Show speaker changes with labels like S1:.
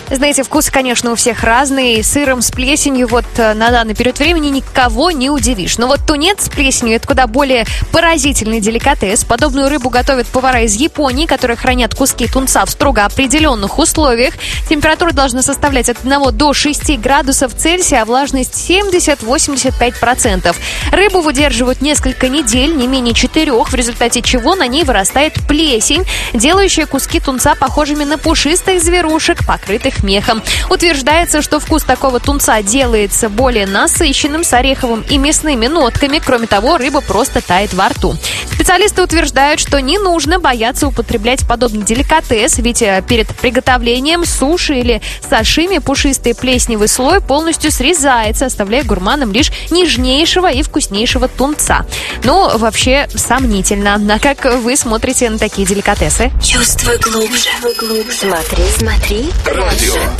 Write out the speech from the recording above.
S1: Знаете, вкусы, конечно, у всех разные. Сыром с плесенью вот на данный период времени никого не удивишь. Но вот тунец с плесенью – это куда более поразительный деликатес. Подобную рыбу готовят повара из Японии, которые хранят куски тунца в строго определенных условиях. Температура должна составлять от 1 до 6 градусов Цельсия, а влажность 70-85%. Рыбу выдерживают несколько недель, не менее 4, в результате чего на ней вырастает плесень, делающая куски тунца похожими на пушистых зверушек, покрытых мехом. Утверждается, что вкус такого тунца делается более насыщенным, с ореховым и мясными нотками. Кроме того, рыба просто тает во рту. Специалисты утверждают, что не нужно бояться употреблять подобный деликатес, ведь перед приготовлением суши или сашими пушистый плесневый слой полностью срезается, оставляя гурманам лишь нежнейшего и вкуснейшего тунца. Ну, вообще, сомнительно. А как вы смотрите на такие деликатесы?
S2: Чувствуй глубже. Смотри. Радио